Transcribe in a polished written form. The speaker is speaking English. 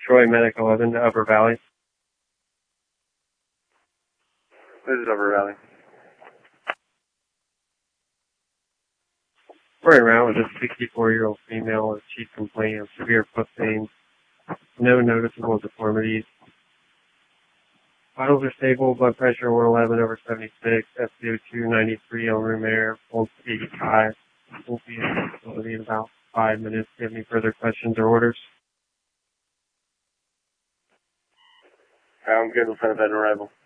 Troy Medic 11 to Upper Valley. This is Upper Valley. Running around with a 64-year-old female with chief complaint of severe foot pain. No noticeable deformities. Vitals are stable, blood pressure 111/76, SpO2 93 on room air, pulse 85. We'll be in the facility in about 5 minutes. Do you have any further questions or orders? I'm good with an arrival.